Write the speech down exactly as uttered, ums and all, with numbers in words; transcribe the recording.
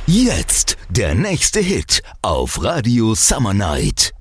Jetzt der nächste Hit auf Radio Summer Night.